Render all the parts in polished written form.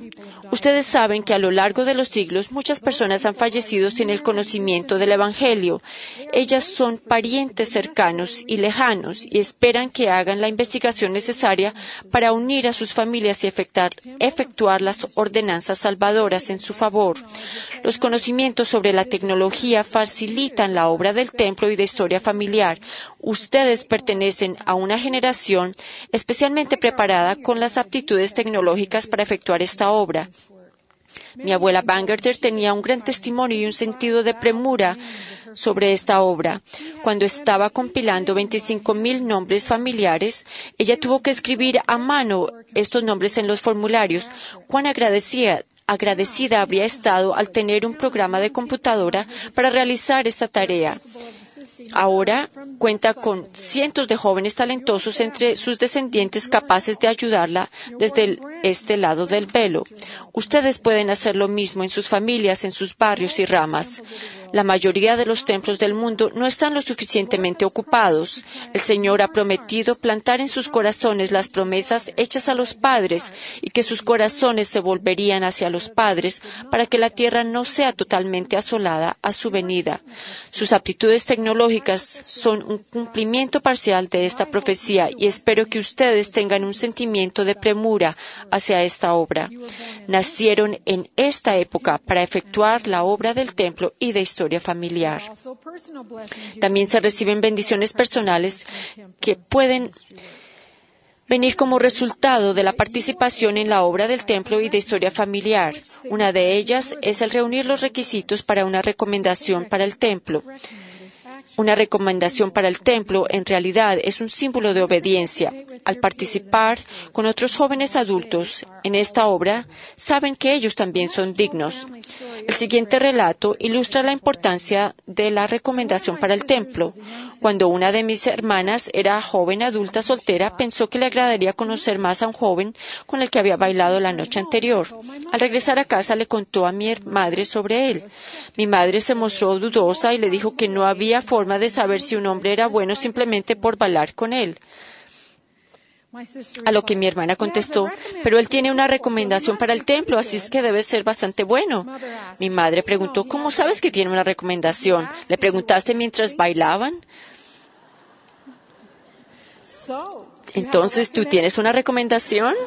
Ustedes saben que a lo largo de los siglos muchas personas han fallecido sin el conocimiento del Evangelio. Ellas son parientes cercanos y lejanos y esperan que hagan la investigación necesaria para unir a sus familias y efectuar las ordenanzas salvadoras en su favor. Los conocimientos sobre la tecnología facilitan la obra del templo y de historia familiar. Ustedes pertenecen a una generación especialmente preparada con las aptitudes tecnológicas para efectuar esta obra. Mi abuela Bangerter tenía un gran testimonio y un sentido de premura sobre esta obra. Cuando estaba compilando 25,000 nombres familiares, ella tuvo que escribir a mano estos nombres en los formularios. Cuán agradecida habría estado al tener un programa de computadora para realizar esta tarea. Ahora cuenta con cientos de jóvenes talentosos entre sus descendientes capaces de ayudarla desde este lado del velo. Ustedes pueden hacer lo mismo en sus familias, en sus barrios y ramas. La mayoría de los templos del mundo no están lo suficientemente ocupados. El Señor ha prometido plantar en sus corazones las promesas hechas a los padres y que sus corazones se volverían hacia los padres para que la tierra no sea totalmente asolada a su venida. Sus aptitudes tecnológicas son un cumplimiento parcial de esta profecía y espero que ustedes tengan un sentimiento de premura hacia esta obra. Nacieron en esta época para efectuar la obra del templo y de historia familiar. También se reciben bendiciones personales que pueden venir como resultado de la participación en la obra del templo y de historia familiar. Una de ellas es el reunir los requisitos para una recomendación para el templo. Una recomendación para el templo, en realidad, es un símbolo de obediencia. Al participar con otros jóvenes adultos en esta obra, saben que ellos también son dignos. El siguiente relato ilustra la importancia de la recomendación para el templo. Cuando una de mis hermanas era joven adulta soltera, pensó que le agradaría conocer más a un joven con el que había bailado la noche anterior. Al regresar a casa, le contó a mi madre sobre él. Mi madre se mostró dudosa y le dijo que no había forma de saber si un hombre era bueno simplemente por bailar con él. A lo que mi hermana contestó, pero él tiene una recomendación para el templo, así es que debe ser bastante bueno. Mi madre preguntó, ¿cómo sabes que tiene una recomendación? ¿Le preguntaste mientras bailaban? Entonces, ¿tú tienes una recomendación?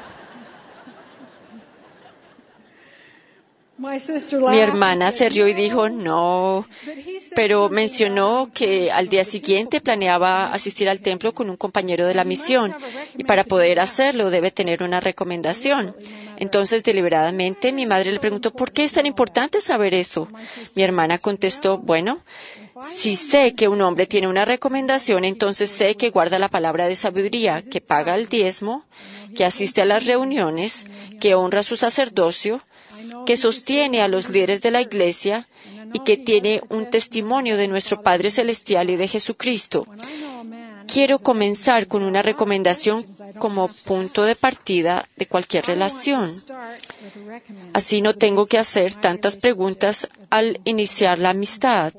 Mi hermana se rió y dijo, no, pero mencionó que al día siguiente planeaba asistir al templo con un compañero de la misión y para poder hacerlo debe tener una recomendación. Entonces, deliberadamente, mi madre le preguntó, ¿por qué es tan importante saber eso? Mi hermana contestó, bueno, si sé que un hombre tiene una recomendación, entonces sé que guarda la palabra de sabiduría, que paga el diezmo, que asiste a las reuniones, que honra su sacerdocio, que sostiene a los líderes de la Iglesia y que tiene un testimonio de nuestro Padre Celestial y de Jesucristo. Quiero comenzar con una recomendación como punto de partida de cualquier relación. Así no tengo que hacer tantas preguntas al iniciar la amistad.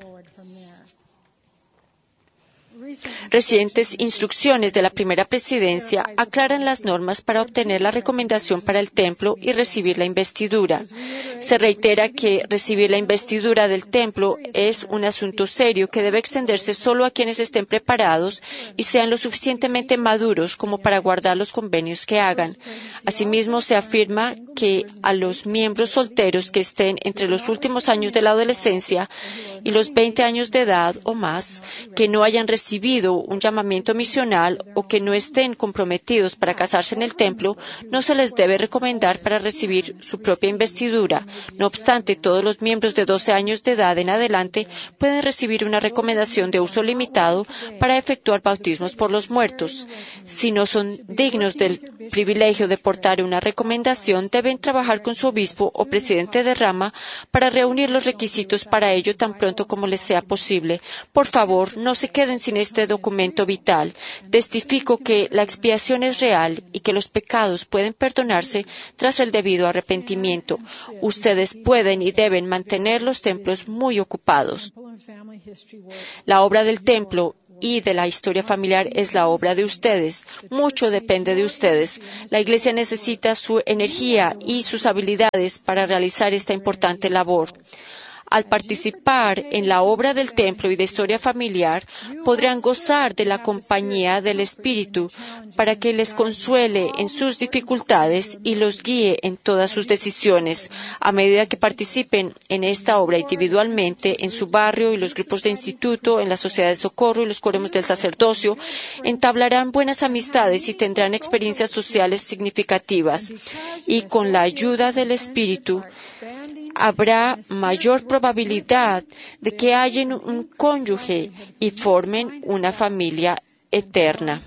Recientes instrucciones de la primera presidencia aclaran las normas para obtener la recomendación para el templo y recibir la investidura. Se reitera que recibir la investidura del templo es un asunto serio que debe extenderse solo a quienes estén preparados y sean lo suficientemente maduros como para guardar los convenios que hagan. Asimismo, se afirma que a los miembros solteros que estén entre los últimos años de la adolescencia y los 20 años de edad o más, que no hayan recibido un llamamiento misional o que no estén comprometidos para casarse en el templo, no se les debe recomendar para recibir su propia investidura. No obstante, todos los miembros de 12 años de edad en adelante pueden recibir una recomendación de uso limitado para efectuar bautismos por los muertos. Si no son dignos del privilegio de portar una recomendación, deben trabajar con su obispo o presidente de rama para reunir los requisitos para ello tan pronto como les sea posible. Por favor, no se queden sin este documento vital. Testifico que la expiación es real y que los pecados pueden perdonarse tras el debido arrepentimiento. Ustedes pueden y deben mantener los templos muy ocupados. La obra del templo y de la historia familiar es la obra de ustedes. Mucho depende de ustedes. La Iglesia necesita su energía y sus habilidades para realizar esta importante labor. Al participar en la obra del templo y de historia familiar, podrán gozar de la compañía del Espíritu para que les consuele en sus dificultades y los guíe en todas sus decisiones. A medida que participen en esta obra individualmente, en su barrio y los grupos de instituto, en la sociedad de socorro y los quórums del sacerdocio, entablarán buenas amistades y tendrán experiencias sociales significativas. Y con la ayuda del Espíritu, habrá mayor probabilidad de que hallen un cónyuge y formen una familia eterna.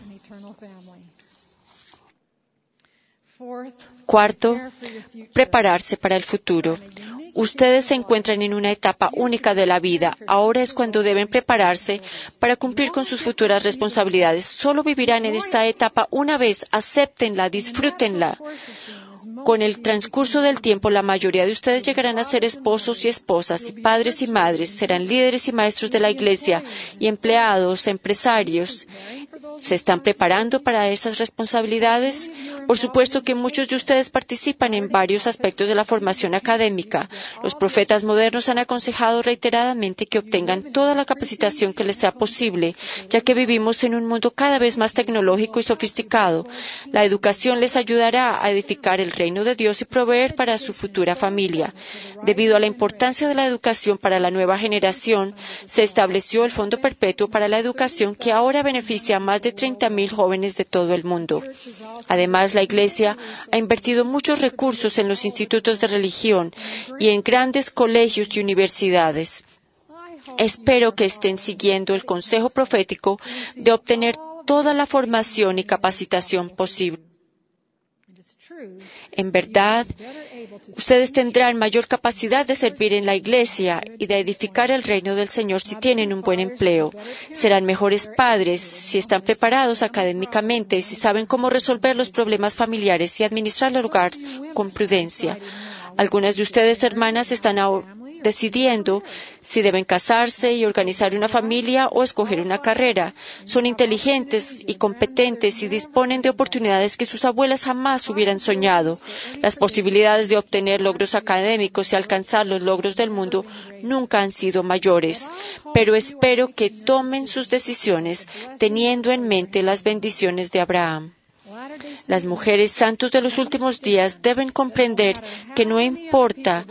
Cuarto, prepararse para el futuro. Ustedes se encuentran en una etapa única de la vida. Ahora es cuando deben prepararse para cumplir con sus futuras responsabilidades. Solo vivirán en esta etapa una vez. Acéptenla, disfrútenla. Con el transcurso del tiempo, la mayoría de ustedes llegarán a ser esposos y esposas, y padres y madres, serán líderes y maestros de la Iglesia, y empleados, empresarios. ¿Se están preparando para esas responsabilidades? Por supuesto que muchos de ustedes participan en varios aspectos de la formación académica. Los profetas modernos han aconsejado reiteradamente que obtengan toda la capacitación que les sea posible, ya que vivimos en un mundo cada vez más tecnológico y sofisticado. La educación les ayudará a edificar el reino de Dios y proveer para su futura familia. Debido a la importancia de la educación para la nueva generación, se estableció el Fondo Perpetuo para la Educación, que ahora beneficia a más de 30,000 jóvenes de todo el mundo. Además, la Iglesia ha invertido muchos recursos en los institutos de religión y en grandes colegios y universidades. Espero que estén siguiendo el consejo profético de obtener toda la formación y capacitación posible. En verdad, ustedes tendrán mayor capacidad de servir en la Iglesia y de edificar el reino del Señor si tienen un buen empleo. Serán mejores padres si están preparados académicamente, si saben cómo resolver los problemas familiares y administrar el hogar con prudencia. Algunas de ustedes, hermanas, están decidiendo si deben casarse y organizar una familia o escoger una carrera. Son inteligentes y competentes y disponen de oportunidades que sus abuelas jamás hubieran soñado. Las posibilidades de obtener logros académicos y alcanzar los logros del mundo nunca han sido mayores. Pero espero que tomen sus decisiones teniendo en mente las bendiciones de Abraham. Las mujeres santos de los últimos días deben comprender que no importa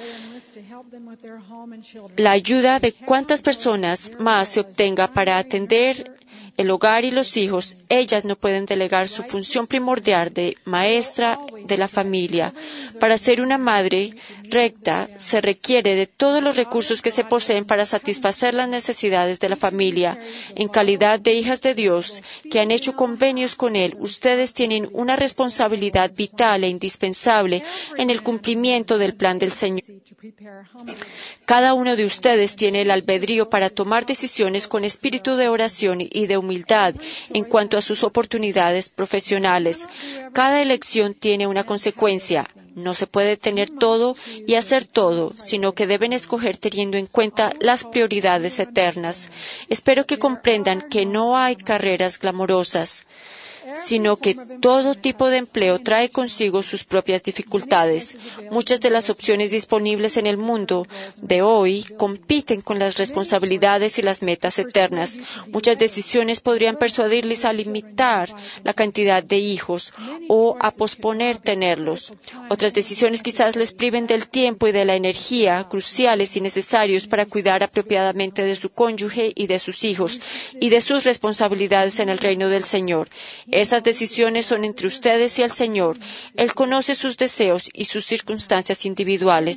la ayuda de cuántas personas más se obtenga para atender el hogar y los hijos, ellas no pueden delegar su función primordial de maestra de la familia. Para ser una madre recta, se requiere de todos los recursos que se poseen para satisfacer las necesidades de la familia. En calidad de hijas de Dios, que han hecho convenios con Él, ustedes tienen una responsabilidad vital e indispensable en el cumplimiento del plan del Señor. Cada uno de ustedes tiene el albedrío para tomar decisiones con espíritu de oración y de humildad en cuanto a sus oportunidades profesionales. Cada elección tiene una consecuencia. No se puede tener todo y hacer todo, sino que deben escoger teniendo en cuenta las prioridades eternas. Espero que comprendan que no hay carreras glamorosas, sino que todo tipo de empleo trae consigo sus propias dificultades. Muchas de las opciones disponibles en el mundo de hoy compiten con las responsabilidades y las metas eternas. Muchas decisiones podrían persuadirles a limitar la cantidad de hijos o a posponer tenerlos. Otras decisiones quizás les priven del tiempo y de la energía cruciales y necesarios para cuidar apropiadamente de su cónyuge y de sus hijos y de sus responsabilidades en el reino del Señor. Esas decisiones son entre ustedes y el Señor. Él conoce sus deseos y sus circunstancias individuales.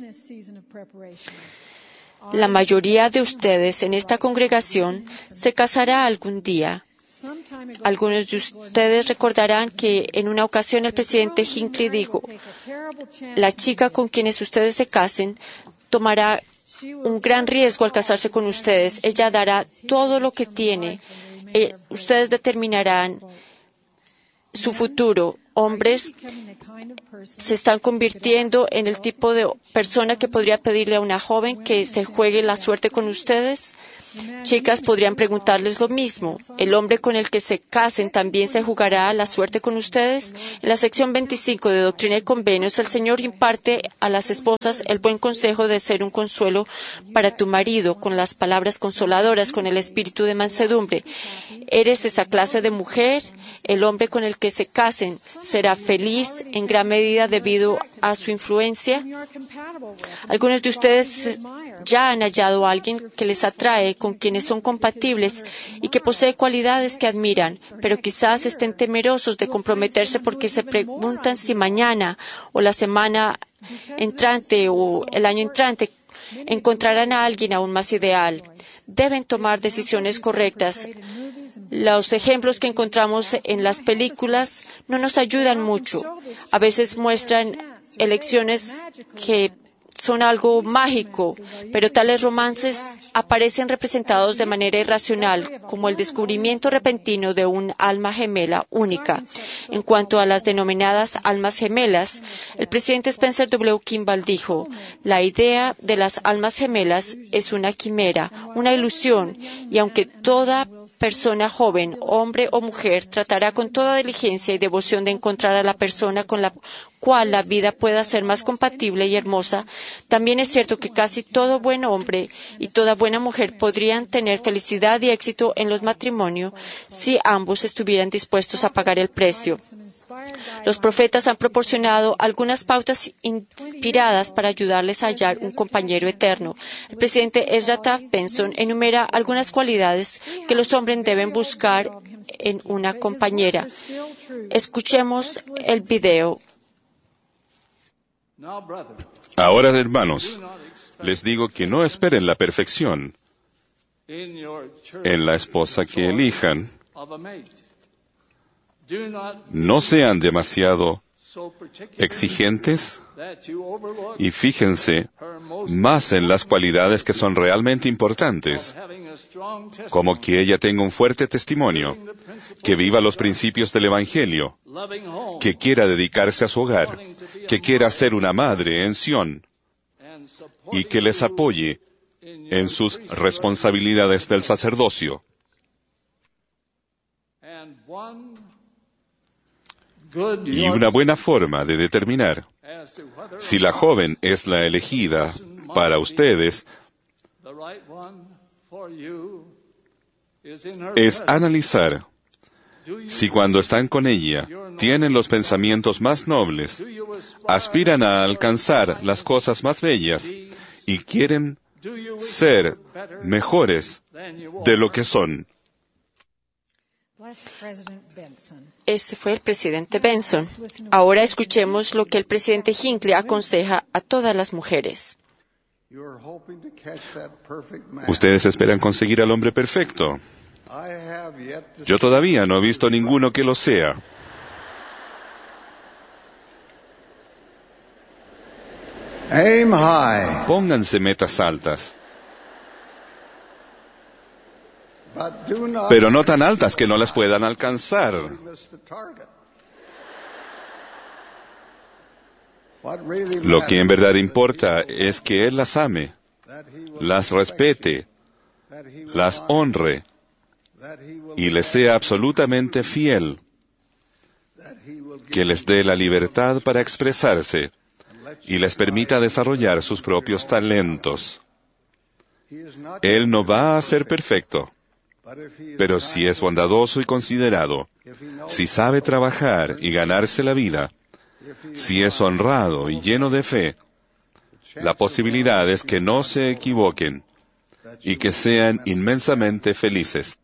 La mayoría de ustedes en esta congregación se casará algún día. Algunos de ustedes recordarán que en una ocasión el presidente Hinckley dijo, la chica con quienes ustedes se casen tomará un gran riesgo al casarse con ustedes. Ella dará todo lo que tiene. Ustedes determinarán su futuro. hombres se están convirtiendo en el tipo de persona que podría pedirle a una joven que se juegue la suerte con ustedes? Chicas podrían preguntarles lo mismo. ¿El hombre con el que se casen también se jugará la suerte con ustedes? En la sección 25 de Doctrina y Convenios, el Señor imparte a las esposas el buen consejo de ser un consuelo para tu marido, con las palabras consoladoras, con el espíritu de mansedumbre. ¿Eres esa clase de mujer? El hombre con el que se casen será feliz en gran medida debido a su influencia. Algunos de ustedes ya han hallado a alguien que les atrae, con quienes son compatibles y que posee cualidades que admiran, pero quizás estén temerosos de comprometerse porque se preguntan si mañana o la semana entrante o el año entrante encontrarán a alguien aún más ideal. Deben tomar decisiones correctas. Los ejemplos que encontramos en las películas no nos ayudan mucho. A veces muestran elecciones que son algo mágico, pero tales romances aparecen representados de manera irracional, como el descubrimiento repentino de un alma gemela única. En cuanto a las denominadas almas gemelas, el presidente Spencer W. Kimball dijo: la idea de las almas gemelas es una quimera, una ilusión, y aunque toda persona joven, hombre o mujer, tratará con toda diligencia y devoción de encontrar a la persona con la cual la vida pueda ser más compatible y hermosa, también es cierto que casi todo buen hombre y toda buena mujer podrían tener felicidad y éxito en los matrimonios si ambos estuvieran dispuestos a pagar el precio. Los profetas han proporcionado algunas pautas inspiradas para ayudarles a hallar un compañero eterno. El presidente Ezra Taft Benson enumera algunas cualidades que los hombres deben buscar en una compañera. Escuchemos el video. Ahora, hermanos, les digo que no esperen la perfección en la esposa que elijan. No sean demasiado exigentes y fíjense más en las cualidades que son realmente importantes, como que ella tenga un fuerte testimonio, que viva los principios del Evangelio, que quiera dedicarse a su hogar, que quiera ser una madre en Sión y que les apoye en sus responsabilidades del sacerdocio. Y una buena forma de determinar si la joven es la elegida para ustedes es analizar si cuando están con ella tienen los pensamientos más nobles, aspiran a alcanzar las cosas más bellas y quieren ser mejores de lo que son. Este fue el presidente Benson. Ahora escuchemos lo que el presidente Hinckley aconseja a todas las mujeres. Ustedes esperan conseguir al hombre perfecto. Yo todavía no he visto ninguno que lo sea. Aim high. Pónganse metas altas, But do not pero no tan altas que no las puedan alcanzar. miss the target. What really Lo que en matters verdad importa es que Él las ame, that he will las respete, that he will las honre that he will y les sea absolutamente fiel, that he will que les dé la libertad para expresarse y les permita desarrollar sus propios talentos. he is not Él no va a ser perfecto, but if he is pero si es bondadoso y considerado, if he knows si sabe trabajar y ganarse la vida, si es honrado y lleno de fe, la posibilidad es que no se equivoquen y que sean inmensamente felices.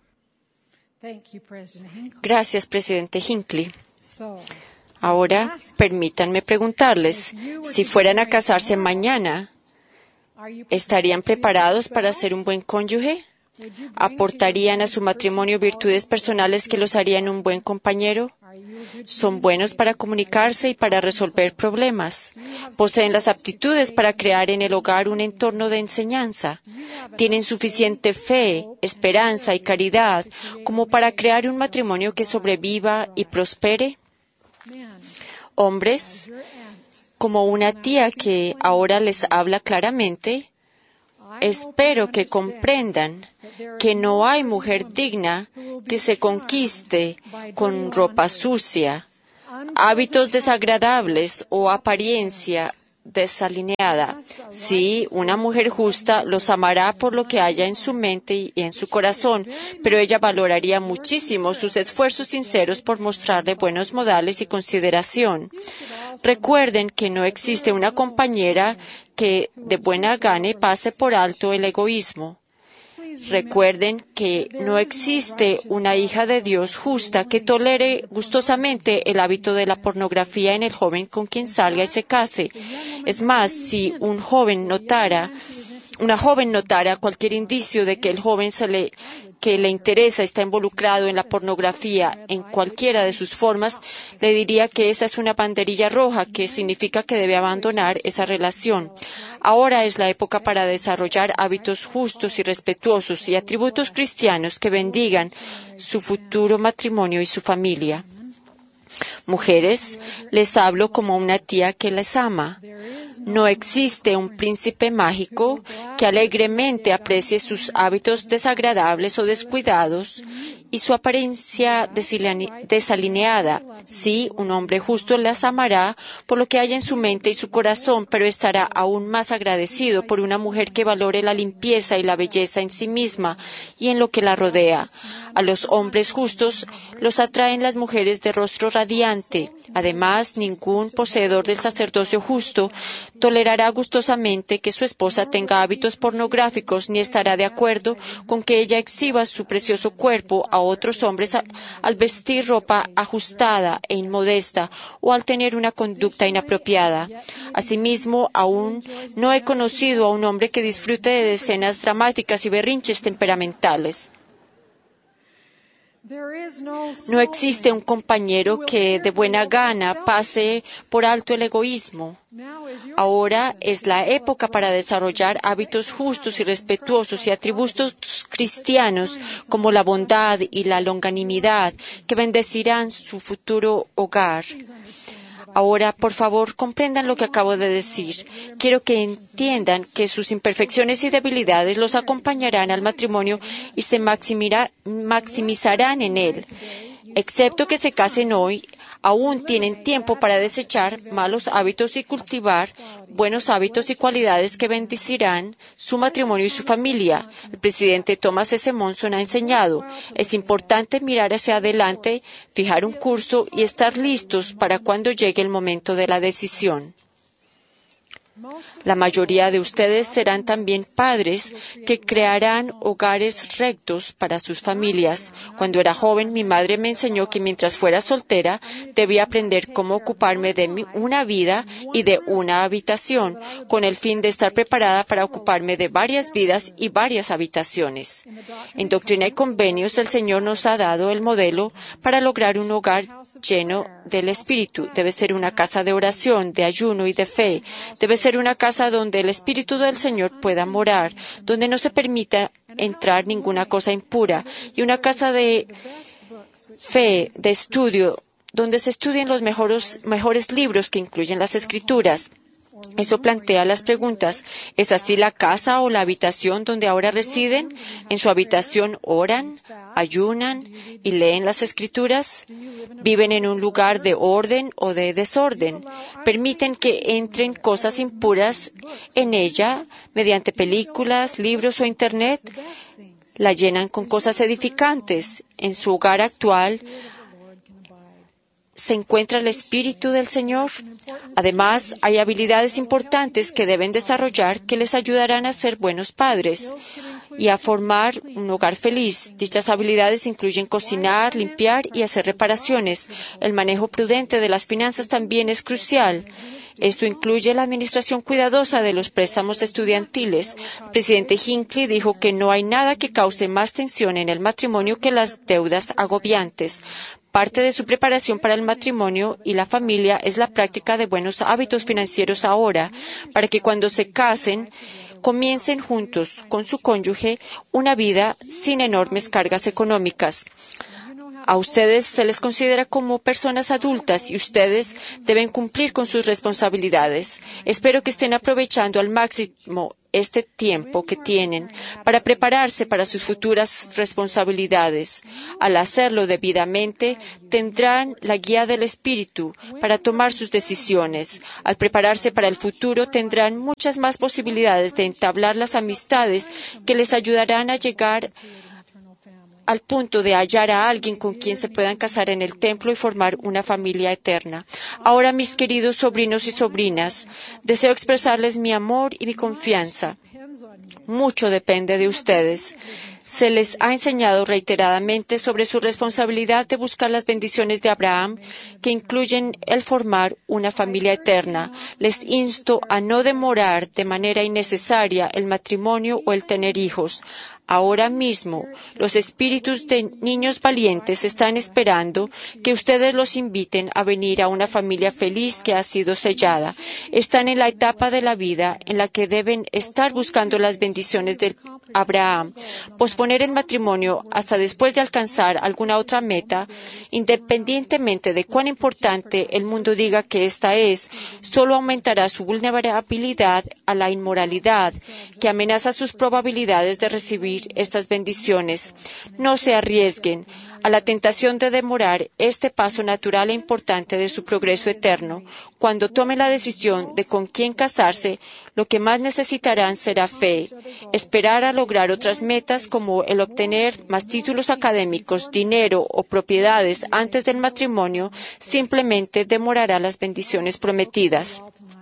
Gracias, presidente Hinckley. Ahora, permítanme preguntarles, si fueran a casarse mañana, ¿estarían preparados para ser un buen cónyuge? ¿Aportarían a su matrimonio virtudes personales que los harían un buen compañero? ¿Son buenos para comunicarse y para resolver problemas? ¿Poseen las aptitudes para crear en el hogar un entorno de enseñanza? ¿Tienen suficiente fe, esperanza y caridad como para crear un matrimonio que sobreviva y prospere? Hombres, como una tía que ahora les habla claramente, espero que comprendan que no hay mujer digna que se conquiste con ropa sucia, hábitos desagradables o apariencia desalineada. Sí, una mujer justa los amará por lo que haya en su mente y en su corazón, pero ella valoraría muchísimo sus esfuerzos sinceros por mostrarle buenos modales y consideración. Recuerden que no existe una compañera que de buena gana pase por alto el egoísmo. Recuerden que no existe una hija de Dios justa que tolere gustosamente el hábito de la pornografía en el joven con quien salga y se case. Es más, si una joven notara cualquier indicio de que el joven que le interesa está involucrado en la pornografía en cualquiera de sus formas, le diría que esa es una banderilla roja, que significa que debe abandonar esa relación. Ahora es la época para desarrollar hábitos justos y respetuosos y atributos cristianos que bendigan su futuro matrimonio y su familia. Mujeres, les hablo como una tía que les ama. No existe un príncipe mágico que alegremente aprecie sus hábitos desagradables o descuidados y su apariencia desalineada. Sí, un hombre justo las amará por lo que haya en su mente y su corazón, pero estará aún más agradecido por una mujer que valore la limpieza y la belleza en sí misma y en lo que la rodea. A los hombres justos los atraen las mujeres de rostro radiante. Además, ningún poseedor del sacerdocio justo tolerará gustosamente que su esposa tenga hábitos pornográficos ni estará de acuerdo con que ella exhiba su precioso cuerpo a otros hombres al vestir ropa ajustada e inmodesta o al tener una conducta inapropiada. Asimismo, aún no he conocido a un hombre que disfrute de escenas dramáticas y berrinches temperamentales. No existe un compañero que de buena gana pase por alto el egoísmo. Ahora es la época para desarrollar hábitos justos y respetuosos y atributos cristianos como la bondad y la longanimidad que bendecirán su futuro hogar. Ahora, por favor, comprendan lo que acabo de decir. Quiero que entiendan que sus imperfecciones y debilidades los acompañarán al matrimonio y se maximizarán en él. Excepto que se casen hoy, aún tienen tiempo para desechar malos hábitos y cultivar buenos hábitos y cualidades que bendecirán su matrimonio y su familia. El presidente Thomas S. Monson ha enseñado, es importante mirar hacia adelante, fijar un curso y estar listos para cuando llegue el momento de la decisión. La mayoría de ustedes serán también padres que crearán hogares rectos para sus familias. Cuando era joven, mi madre me enseñó que mientras fuera soltera, debía aprender cómo ocuparme de una vida y de una habitación, con el fin de estar preparada para ocuparme de varias vidas y varias habitaciones. En Doctrina y Convenios, el Señor nos ha dado el modelo para lograr un hogar lleno del Espíritu. Debe ser una casa de oración, de ayuno y de fe. Debe ser una casa donde el Espíritu del Señor pueda morar, donde no se permita entrar ninguna cosa impura, y una casa de fe, de estudio, donde se estudien los mejores libros que incluyen las Escrituras. Eso plantea las preguntas. ¿Es así la casa o la habitación donde ahora residen? ¿En su habitación oran, ayunan y leen las Escrituras? ¿Viven en un lugar de orden o de desorden? ¿Permiten que entren cosas impuras en ella mediante películas, libros o Internet? ¿La llenan con cosas edificantes? ¿En su hogar actual se encuentra el Espíritu del Señor? Además, hay habilidades importantes que deben desarrollar que les ayudarán a ser buenos padres y a formar un hogar feliz. Dichas habilidades incluyen cocinar, limpiar y hacer reparaciones. El manejo prudente de las finanzas también es crucial. Esto incluye la administración cuidadosa de los préstamos estudiantiles. El presidente Hinckley dijo que no hay nada que cause más tensión en el matrimonio que las deudas agobiantes. Parte de su preparación para el matrimonio y la familia es la práctica de buenos hábitos financieros ahora, para que cuando se casen, comiencen juntos con su cónyuge una vida sin enormes cargas económicas. A ustedes se les considera como personas adultas y ustedes deben cumplir con sus responsabilidades. Espero que estén aprovechando al máximo este tiempo que tienen para prepararse para sus futuras responsabilidades. Al hacerlo debidamente, tendrán la guía del Espíritu para tomar sus decisiones. Al prepararse para el futuro, tendrán muchas más posibilidades de entablar las amistades que les ayudarán a llegar al punto de hallar a alguien con quien se puedan casar en el templo y formar una familia eterna. Ahora, mis queridos sobrinos y sobrinas, deseo expresarles mi amor y mi confianza. Mucho depende de ustedes. Se les ha enseñado reiteradamente sobre su responsabilidad de buscar las bendiciones de Abraham, que incluyen el formar una familia eterna. Les insto a no demorar de manera innecesaria el matrimonio o el tener hijos. Ahora mismo, los espíritus de niños valientes están esperando que ustedes los inviten a venir a una familia feliz que ha sido sellada. Están en la etapa de la vida en la que deben estar buscando las bendiciones de Abraham. Posponer el matrimonio hasta después de alcanzar alguna otra meta, independientemente de cuán importante el mundo diga que esta es, solo aumentará su vulnerabilidad a la inmoralidad, que amenaza sus probabilidades de recibir estas bendiciones. No se arriesguen a la tentación de demorar este paso natural e importante de su progreso eterno. Cuando tomen la decisión de con quién casarse, lo que más necesitarán será fe. Esperar a lograr otras metas como el obtener más títulos académicos, dinero o propiedades antes del matrimonio simplemente demorará las bendiciones prometidas.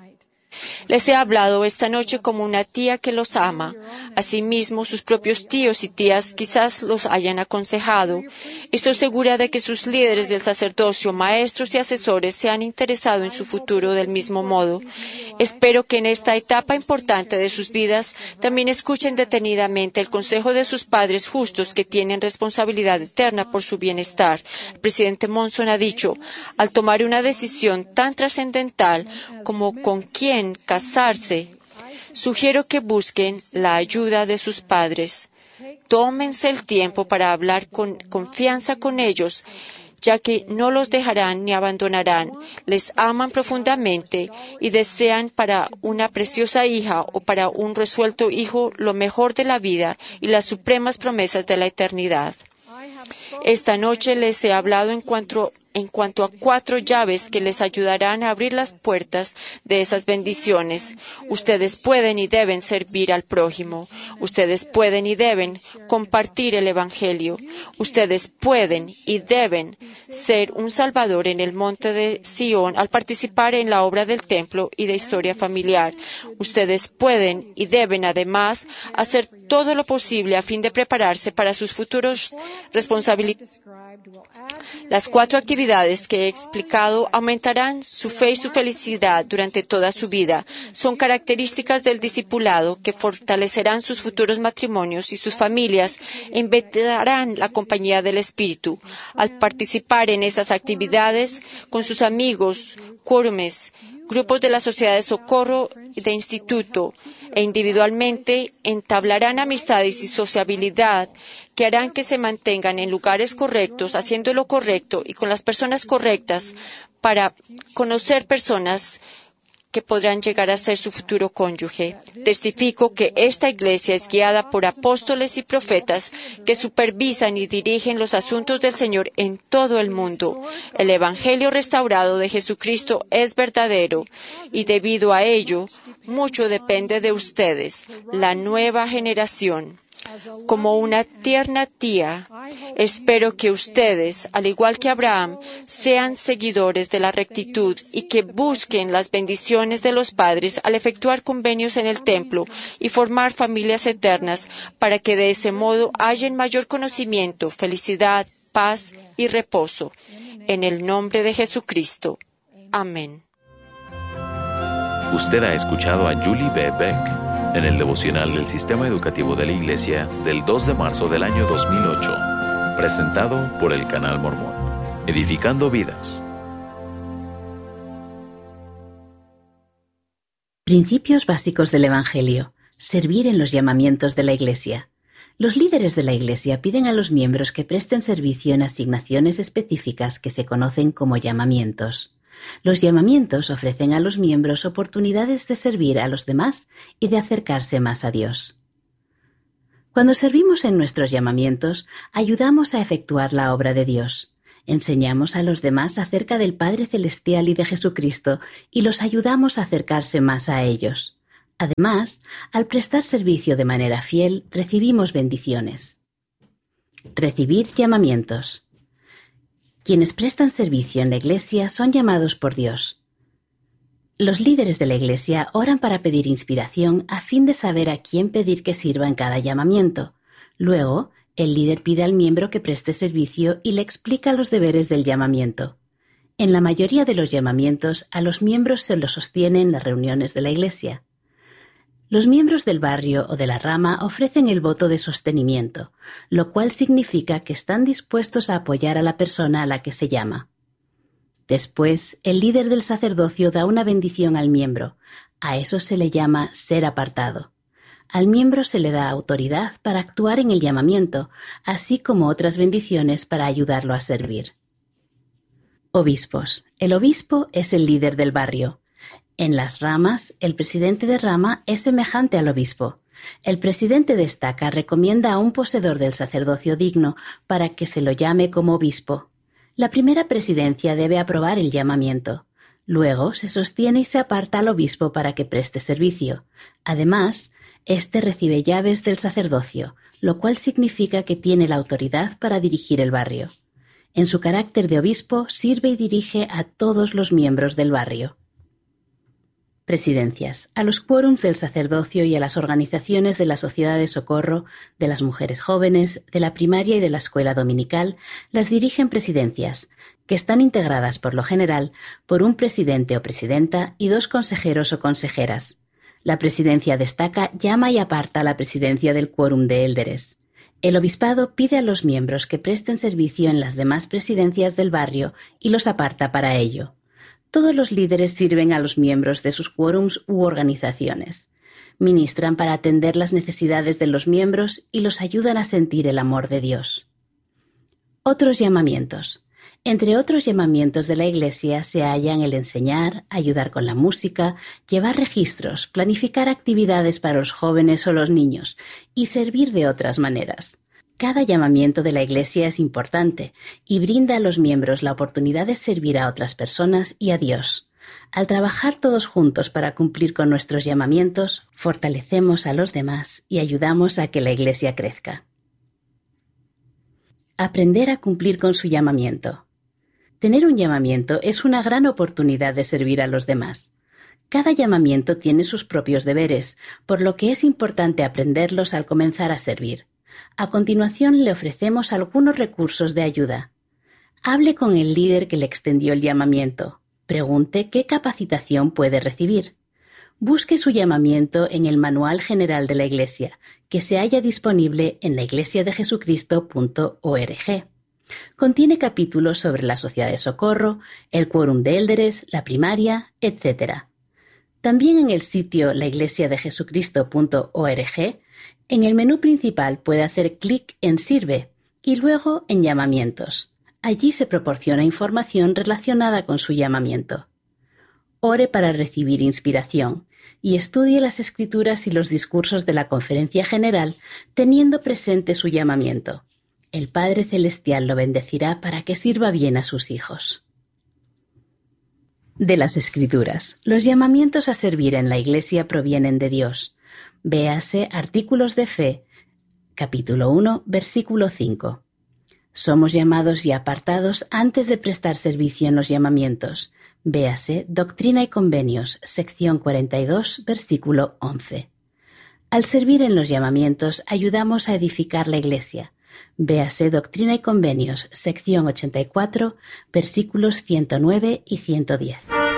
Les he hablado esta noche como una tía que los ama. Asimismo, sus propios tíos y tías quizás los hayan aconsejado. Estoy segura de que sus líderes del sacerdocio, maestros y asesores se han interesado en su futuro del mismo modo. Espero que en esta etapa importante de sus vidas también escuchen detenidamente el consejo de sus padres justos que tienen responsabilidad eterna por su bienestar. El presidente Monson ha dicho, al tomar una decisión tan trascendental como con quién casarse, sugiero que busquen la ayuda de sus padres. Tómense el tiempo para hablar con confianza con ellos, ya que no los dejarán ni abandonarán. Les aman profundamente y desean para una preciosa hija o para un resuelto hijo lo mejor de la vida y las supremas promesas de la eternidad. Esta noche les he hablado en cuanto a 4 llaves que les ayudarán a abrir las puertas de esas bendiciones. Ustedes pueden y deben servir al prójimo. Ustedes pueden y deben compartir el Evangelio. Ustedes pueden y deben ser un salvador en el monte de Sión al participar en la obra del templo y de historia familiar. Ustedes pueden y deben además hacer todo lo posible a fin de prepararse para sus futuros responsabilidades. Las 4 actividades que he explicado aumentarán su fe y su felicidad durante toda su vida. Son características del discipulado que fortalecerán sus futuros matrimonios y sus familias e invitarán la compañía del Espíritu. Al participar en esas actividades con sus amigos, quórumes, grupos de la sociedad de socorro y de instituto e individualmente entablarán amistades y sociabilidad que harán que se mantengan en lugares correctos, haciendo lo correcto y con las personas correctas para conocer personas que podrán llegar a ser su futuro cónyuge. Testifico que esta iglesia es guiada por apóstoles y profetas que supervisan y dirigen los asuntos del Señor en todo el mundo. El Evangelio restaurado de Jesucristo es verdadero y debido a ello, mucho depende de ustedes, la nueva generación. Como una tierna tía, espero que ustedes, al igual que Abraham, sean seguidores de la rectitud y que busquen las bendiciones de los padres al efectuar convenios en el templo y formar familias eternas para que de ese modo hallen mayor conocimiento, felicidad, paz y reposo. En el nombre de Jesucristo. Amén. Usted ha escuchado a Julie B. Beck en el devocional del Sistema Educativo de la Iglesia del 2 de marzo del año 2008, presentado por el Canal Mormón, edificando vidas. Principios básicos del Evangelio. Servir en los llamamientos de la Iglesia. Los líderes de la Iglesia piden a los miembros que presten servicio en asignaciones específicas que se conocen como llamamientos. Los llamamientos ofrecen a los miembros oportunidades de servir a los demás y de acercarse más a Dios. Cuando servimos en nuestros llamamientos, ayudamos a efectuar la obra de Dios. Enseñamos a los demás acerca del Padre Celestial y de Jesucristo y los ayudamos a acercarse más a ellos. Además, al prestar servicio de manera fiel, recibimos bendiciones. Recibir llamamientos. Quienes prestan servicio en la Iglesia son llamados por Dios. Los líderes de la Iglesia oran para pedir inspiración a fin de saber a quién pedir que sirva en cada llamamiento. Luego, el líder pide al miembro que preste servicio y le explica los deberes del llamamiento. En la mayoría de los llamamientos, a los miembros se los sostiene en las reuniones de la Iglesia. Los miembros del barrio o de la rama ofrecen el voto de sostenimiento, lo cual significa que están dispuestos a apoyar a la persona a la que se llama. Después, el líder del sacerdocio da una bendición al miembro. A eso se le llama ser apartado. Al miembro se le da autoridad para actuar en el llamamiento, así como otras bendiciones para ayudarlo a servir. Obispos. El obispo es el líder del barrio. En las ramas, el presidente de rama es semejante al obispo. El presidente de estaca recomienda a un poseedor del sacerdocio digno para que se lo llame como obispo. La primera presidencia debe aprobar el llamamiento. Luego se sostiene y se aparta al obispo para que preste servicio. Además, éste recibe llaves del sacerdocio, lo cual significa que tiene la autoridad para dirigir el barrio. En su carácter de obispo, sirve y dirige a todos los miembros del barrio. Presidencias. A los quórums del sacerdocio y a las organizaciones de la Sociedad de Socorro, de las Mujeres Jóvenes, de la primaria y de la escuela dominical, las dirigen presidencias, que están integradas por lo general por un presidente o presidenta y 2 consejeros o consejeras. La presidencia destaca, llama y aparta a la presidencia del quórum de élderes. El obispado pide a los miembros que presten servicio en las demás presidencias del barrio y los aparta para ello. Todos los líderes sirven a los miembros de sus quórums u organizaciones. Ministran para atender las necesidades de los miembros y los ayudan a sentir el amor de Dios. Otros llamamientos. Entre otros llamamientos de la Iglesia se hallan el enseñar, ayudar con la música, llevar registros, planificar actividades para los jóvenes o los niños y servir de otras maneras. Cada llamamiento de la Iglesia es importante y brinda a los miembros la oportunidad de servir a otras personas y a Dios. Al trabajar todos juntos para cumplir con nuestros llamamientos, fortalecemos a los demás y ayudamos a que la Iglesia crezca. Aprender a cumplir con su llamamiento. Tener un llamamiento es una gran oportunidad de servir a los demás. Cada llamamiento tiene sus propios deberes, por lo que es importante aprenderlos al comenzar a servir. A continuación le ofrecemos algunos recursos de ayuda. Hable con el líder que le extendió el llamamiento. Pregunte qué capacitación puede recibir. Busque su llamamiento en el Manual General de la Iglesia, que se halla disponible en laiglesiadejesucristo.org. Contiene capítulos sobre la Sociedad de Socorro, el Quórum de Élderes, la primaria, etc. También en el sitio laiglesiadejesucristo.org, en el menú principal puede hacer clic en Sirve y luego en Llamamientos. Allí se proporciona información relacionada con su llamamiento. Ore para recibir inspiración y estudie las Escrituras y los discursos de la Conferencia General teniendo presente su llamamiento. El Padre Celestial lo bendecirá para que sirva bien a sus hijos. De las Escrituras. Los llamamientos a servir en la Iglesia provienen de Dios. Véase Artículos de Fe, capítulo 1, versículo 5. Somos llamados y apartados antes de prestar servicio en los llamamientos. Véase Doctrina y Convenios, sección 42, versículo 11. Al servir en los llamamientos ayudamos a edificar la Iglesia. Véase Doctrina y Convenios, sección 84, versículos 109 y 110.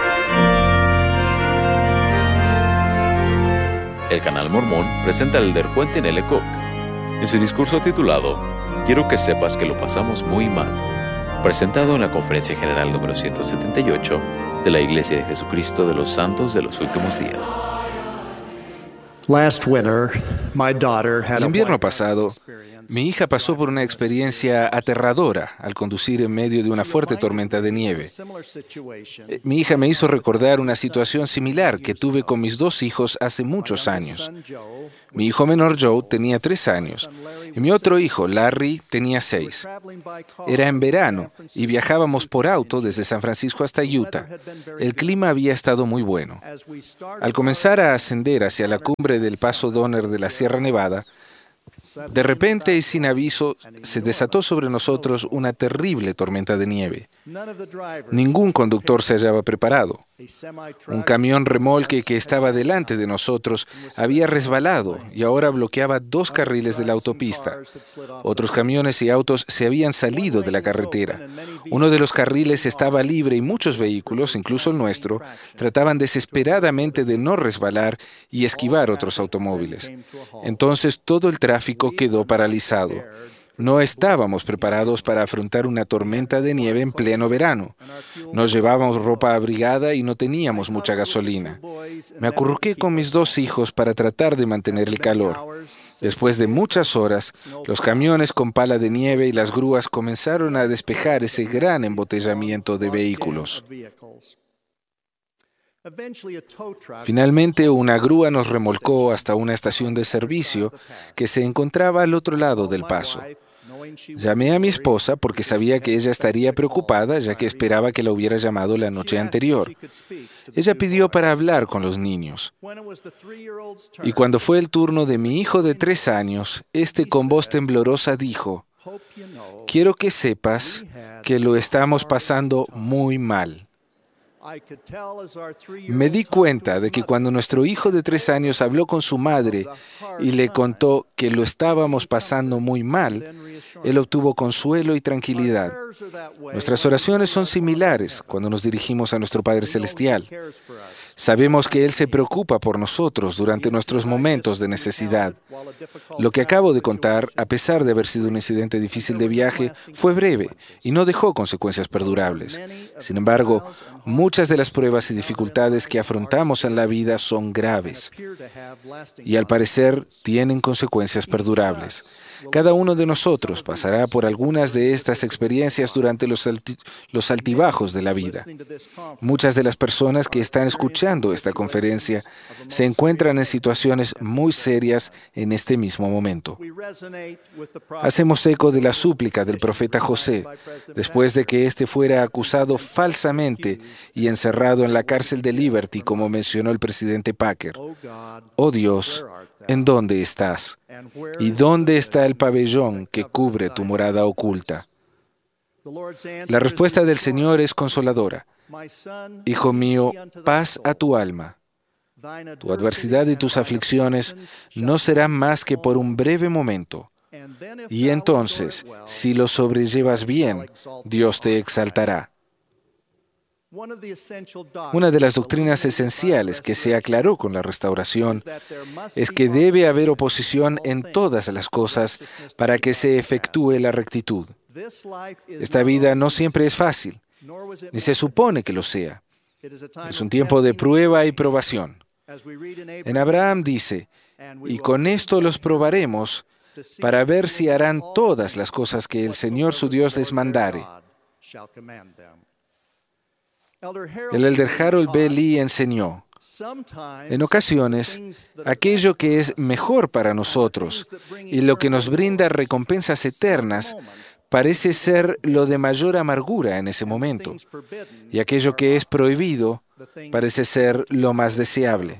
El Canal Mormón presenta al elder Quentin L. Cook en su discurso titulado Quiero que sepas que lo pasamos muy mal, presentado en la Conferencia General número 178 de la Iglesia de Jesucristo de los Santos de los Últimos Días. El invierno pasado, Mi hija pasó por una experiencia aterradora al conducir en medio de una fuerte tormenta de nieve. Mi hija me hizo recordar una situación similar que tuve con mis dos hijos hace muchos años. Mi hijo menor Joe tenía 3 años y mi otro hijo, Larry, tenía 6. Era en verano y viajábamos por auto desde San Francisco hasta Utah. El clima había estado muy bueno. Al comenzar a ascender hacia la cumbre del Paso Donner de la Sierra Nevada, de repente y sin aviso se desató sobre nosotros una terrible tormenta de nieve. Ningún conductor se hallaba preparado. Un camión remolque que estaba delante de nosotros había resbalado y ahora bloqueaba 2 carriles de la autopista. Otros camiones y autos se habían salido de la carretera. Uno de los carriles estaba libre y muchos vehículos, incluso el nuestro, trataban desesperadamente de no resbalar y esquivar otros automóviles. Entonces todo el tráfico quedó paralizado. No estábamos preparados para afrontar una tormenta de nieve en pleno verano. No llevábamos ropa abrigada y no teníamos mucha gasolina. Me acurruqué con mis 2 hijos para tratar de mantener el calor. Después de muchas horas, los camiones con pala de nieve y las grúas comenzaron a despejar ese gran embotellamiento de vehículos. Finalmente, una grúa nos remolcó hasta una estación de servicio que se encontraba al otro lado del paso. Llamé a mi esposa porque sabía que ella estaría preocupada, ya que esperaba que la hubiera llamado la noche anterior. Ella pidió para hablar con los niños. Y cuando fue el turno de mi hijo de 3 años, con voz temblorosa dijo: «Quiero que sepas que lo estamos pasando muy mal». Me di cuenta de que cuando nuestro hijo de 3 años habló con su madre y le contó que lo estábamos pasando muy mal, él obtuvo consuelo y tranquilidad. Nuestras oraciones son similares cuando nos dirigimos a nuestro Padre Celestial. Sabemos que Él se preocupa por nosotros durante nuestros momentos de necesidad. Lo que acabo de contar, a pesar de haber sido un incidente difícil de viaje, fue breve y no dejó consecuencias perdurables. Sin embargo, muchas de las pruebas y dificultades que afrontamos en la vida son graves y al parecer tienen consecuencias perdurables. Cada uno de nosotros pasará por algunas de estas experiencias durante los altibajos de la vida. Muchas de las personas que están escuchando esta conferencia se encuentran en situaciones muy serias en este mismo momento. Hacemos eco de la súplica del profeta José, después de que éste fuera acusado falsamente y encerrado en la cárcel de Liberty, como mencionó el presidente Packer. «Oh Dios, ¿en dónde estás? ¿Y dónde está el pabellón que cubre tu morada oculta?» La respuesta del Señor es consoladora. «Hijo mío, paz a tu alma. Tu adversidad y tus aflicciones no serán más que por un breve momento. Y entonces, si lo sobrellevas bien, Dios te exaltará». Una de las doctrinas esenciales que se aclaró con la restauración es que debe haber oposición en todas las cosas para que se efectúe la rectitud. Esta vida no siempre es fácil, ni se supone que lo sea. Es un tiempo de prueba y probación. En Abraham dice: «Y con esto los probaremos para ver si harán todas las cosas que el Señor su Dios les mandare». El elder Harold B. Lee enseñó: «En ocasiones, aquello que es mejor para nosotros y lo que nos brinda recompensas eternas parece ser lo de mayor amargura en ese momento, y aquello que es prohibido parece ser lo más deseable».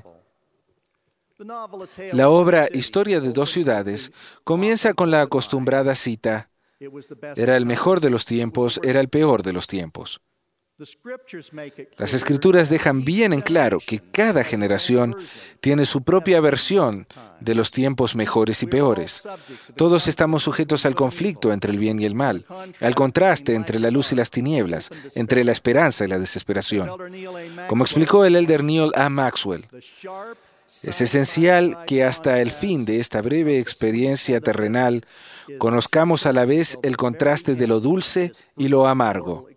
La obra Historia de 2 ciudades comienza con la acostumbrada cita: «Era el mejor de los tiempos, era el peor de los tiempos». Las Escrituras dejan bien en claro que cada generación tiene su propia versión de los tiempos mejores y peores. Todos estamos sujetos al conflicto entre el bien y el mal, al contraste entre la luz y las tinieblas, entre la esperanza y la desesperación. Como explicó el elder Neal A. Maxwell, es esencial que hasta el fin de esta breve experiencia terrenal conozcamos a la vez el contraste de lo dulce y lo amargo.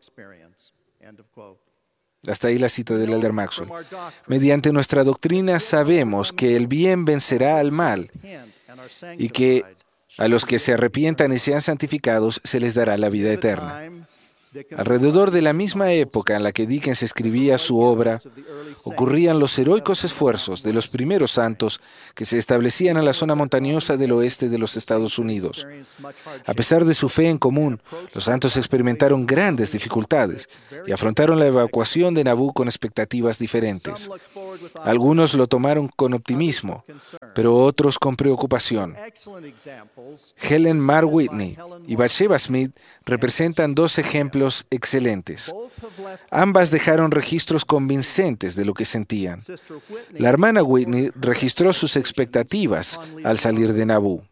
Hasta ahí la cita del elder Maxwell. Mediante nuestra doctrina sabemos que el bien vencerá al mal y que A los que se arrepientan y sean santificados se les dará la vida eterna. Alrededor de la misma época en la que Dickens escribía su obra, ocurrían los heroicos esfuerzos de los primeros santos que se establecían en la zona montañosa del oeste de los Estados Unidos. A pesar de su fe en común, los santos experimentaron grandes dificultades y afrontaron la evacuación de Nabú con expectativas diferentes. Algunos lo tomaron con optimismo, pero otros con preocupación. Helen Mar Whitney y Bathsheba Smith representan dos ejemplos excelentes. Ambas dejaron registros convincentes de lo que sentían. La hermana Whitney registró sus expectativas al salir de Nabú.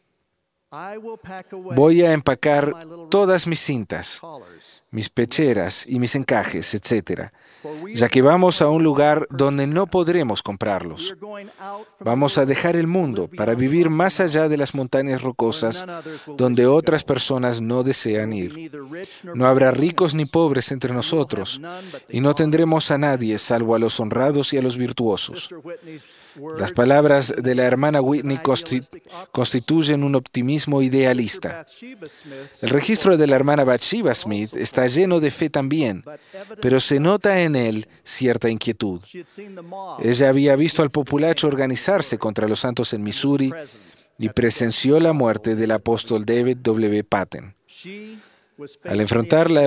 Voy a empacar todas mis cintas, mis pecheras y mis encajes, etc., ya que vamos a un lugar donde no podremos comprarlos. Vamos a dejar el mundo para vivir más allá de las montañas rocosas donde otras personas no desean ir. No habrá ricos ni pobres entre nosotros y no tendremos a nadie salvo a los honrados y a los virtuosos. Las palabras de la hermana Whitney constituyen un optimismo idealista. El registro de la hermana Bathsheba Smith está lleno de fe también, pero se nota en él cierta inquietud. Ella había visto al populacho organizarse contra los santos en Missouri y presenció la muerte del apóstol David W. Patten. Al afrontar la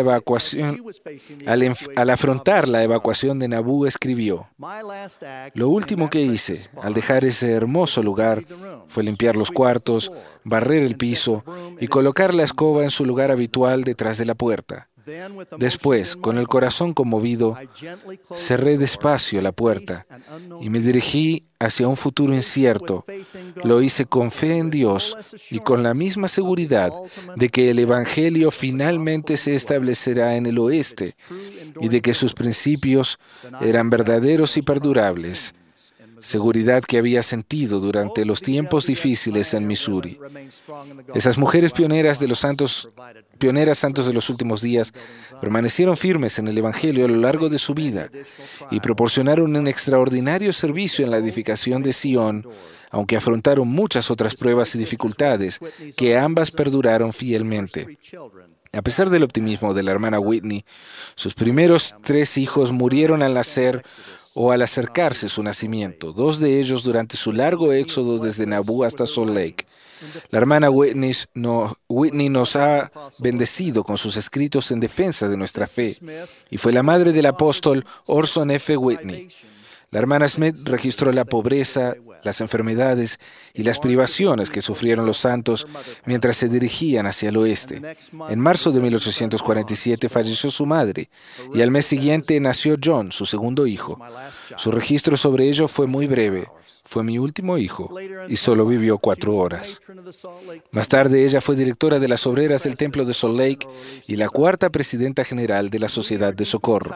evacuación de Nabú, escribió: "Lo último que hice al dejar ese hermoso lugar fue limpiar los cuartos, barrer el piso y colocar la escoba en su lugar habitual detrás de la puerta. Después, con el corazón conmovido, cerré despacio la puerta y me dirigí hacia un futuro incierto. Lo hice con fe en Dios y con la misma seguridad de que el Evangelio finalmente se establecerá en el oeste y de que sus principios eran verdaderos y perdurables. Seguridad que había sentido durante los tiempos difíciles en Missouri. Esas mujeres pioneras santos de los últimos días permanecieron firmes en el Evangelio a lo largo de su vida y proporcionaron un extraordinario servicio en la edificación de Sion, aunque afrontaron muchas otras pruebas y dificultades que ambas perduraron fielmente. A pesar del optimismo de la hermana Whitney, sus primeros 3 hijos murieron al nacer o al acercarse su nacimiento, 2 de ellos durante su largo éxodo desde Nabú hasta Salt Lake. La hermana Whitney nos ha bendecido con sus escritos en defensa de nuestra fe y fue la madre del apóstol Orson F. Whitney. La hermana Smith registró la pobreza, las enfermedades y las privaciones que sufrieron los santos mientras se dirigían hacia el oeste. En marzo de 1847 falleció su madre y al mes siguiente nació John, su segundo hijo. Su registro sobre ello fue muy breve. Fue mi último hijo y solo vivió 4 horas. Más tarde ella fue directora de las obreras del templo de Salt Lake y la 4ª presidenta general de la Sociedad de Socorro.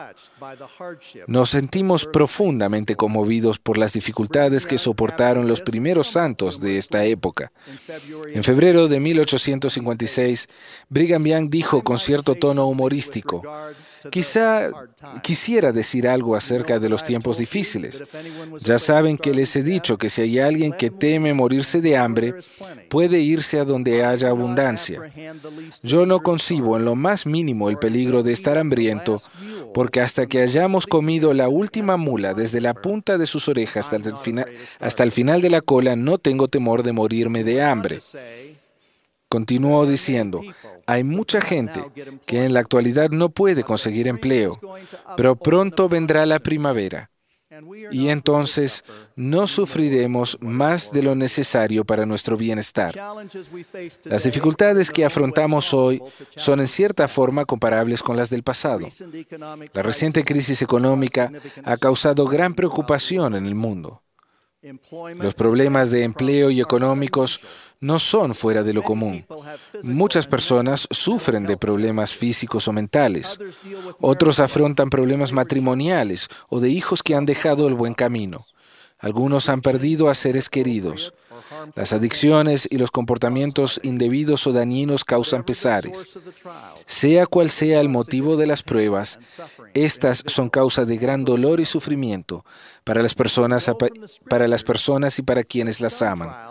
Nos sentimos profundamente conmovidos por las dificultades que soportaron los primeros santos de esta época. En febrero de 1856, Brigham Young dijo con cierto tono humorístico: "Quizá quisiera decir algo acerca de los tiempos difíciles. Ya saben que les he dicho que si hay alguien que teme morirse de hambre, puede irse a donde haya abundancia. Yo no concibo en lo más mínimo el peligro de estar hambriento, porque hasta que hayamos comido la última mula desde la punta de sus orejas hasta el final de la cola, no tengo temor de morirme de hambre". Continuó diciendo: "Hay mucha gente que en la actualidad no puede conseguir empleo, pero pronto vendrá la primavera y entonces no sufriremos más de lo necesario para nuestro bienestar". Las dificultades que afrontamos hoy son en cierta forma comparables con las del pasado. La reciente crisis económica ha causado gran preocupación en el mundo. Los problemas de empleo y económicos no son fuera de lo común. Muchas personas sufren de problemas físicos o mentales. Otros afrontan problemas matrimoniales o de hijos que han dejado el buen camino. Algunos han perdido a seres queridos. Las adicciones y los comportamientos indebidos o dañinos causan pesares. Sea cual sea el motivo de las pruebas, estas son causa de gran dolor y sufrimiento para las personas y para quienes las aman.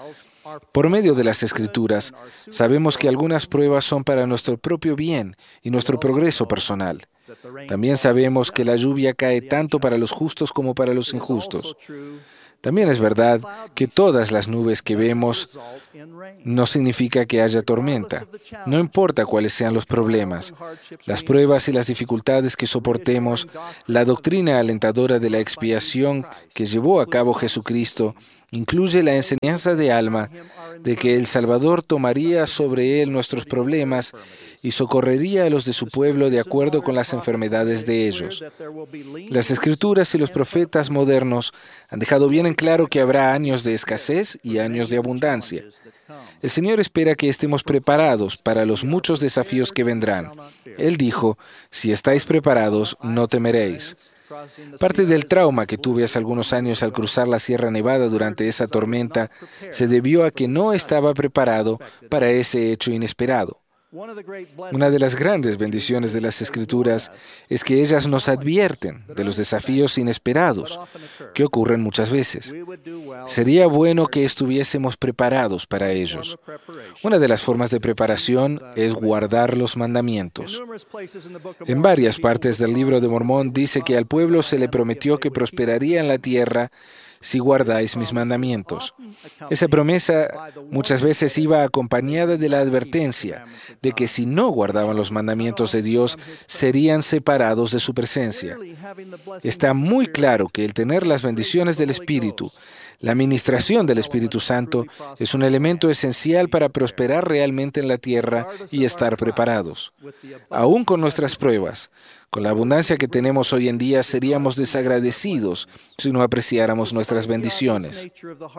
Por medio de las Escrituras, sabemos que algunas pruebas son para nuestro propio bien y nuestro progreso personal. También sabemos que la lluvia cae tanto para los justos como para los injustos. También es verdad que todas las nubes que vemos no significa que haya tormenta. No importa cuáles sean los problemas, las pruebas y las dificultades que soportemos, la doctrina alentadora de la expiación que llevó a cabo Jesucristo incluye la enseñanza de Alma de que el Salvador tomaría sobre él nuestros problemas y socorrería a los de su pueblo de acuerdo con las enfermedades de ellos. Las Escrituras y los profetas modernos han dejado bien en claro que habrá años de escasez y años de abundancia. El Señor espera que estemos preparados para los muchos desafíos que vendrán. Él dijo, si estáis preparados, no temeréis. Parte del trauma que tuve hace algunos años al cruzar la Sierra Nevada durante esa tormenta se debió a que no estaba preparado para ese hecho inesperado. Una de las grandes bendiciones de las Escrituras es que ellas nos advierten de los desafíos inesperados que ocurren muchas veces. Sería bueno que estuviésemos preparados para ellos. Una de las formas de preparación es guardar los mandamientos. En varias partes del Libro de Mormón dice que al pueblo se le prometió que prosperaría en la tierra si guardáis mis mandamientos. Esa promesa muchas veces iba acompañada de la advertencia de que si no guardaban los mandamientos de Dios, serían separados de su presencia. Está muy claro que el tener las bendiciones del Espíritu, la administración del Espíritu Santo, es un elemento esencial para prosperar realmente en la tierra y estar preparados. Aún con nuestras pruebas, con la abundancia que tenemos hoy en día, seríamos desagradecidos si no apreciáramos nuestras bendiciones.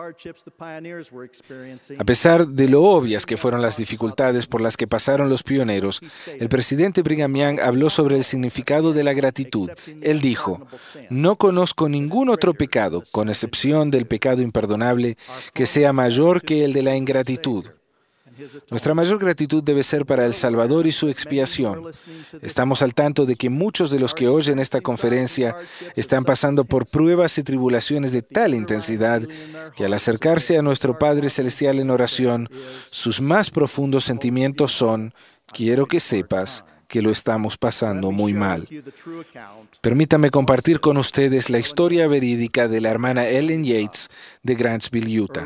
A pesar de lo obvias que fueron las dificultades por las que pasaron los pioneros, el presidente Brigham Young habló sobre el significado de la gratitud. Él dijo, no conozco ningún otro pecado, con excepción del pecado imperdonable, que sea mayor que el de la ingratitud. Nuestra mayor gratitud debe ser para el Salvador y su expiación. Estamos al tanto de que muchos de los que oyen esta conferencia están pasando por pruebas y tribulaciones de tal intensidad que al acercarse a nuestro Padre Celestial en oración, sus más profundos sentimientos son, quiero que sepas que lo estamos pasando muy mal. Permítame compartir con ustedes la historia verídica de la hermana Ellen Yates de Grantsville, Utah.